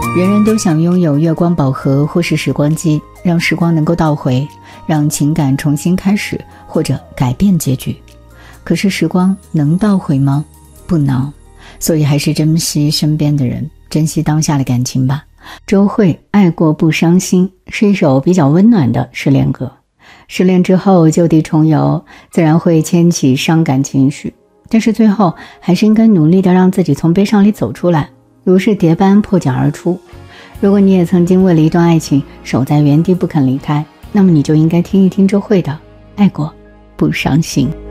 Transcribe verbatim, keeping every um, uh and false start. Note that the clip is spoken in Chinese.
人人都想拥有月光宝盒或是时光机，让时光能够倒回，让情感重新开始，或者改变结局。可是时光能倒回吗？不能。所以还是珍惜身边的人，珍惜当下的感情吧。周蕙《爱过不伤心》是一首比较温暖的失恋歌。失恋之后就地重游，自然会牵起伤感情绪，但是最后还是应该努力的让自己从悲伤里走出来，如是蝶般破茧而出。如果你也曾经为了一段爱情守在原地不肯离开，那么你就应该听一听周蕙的《爱过不伤心》。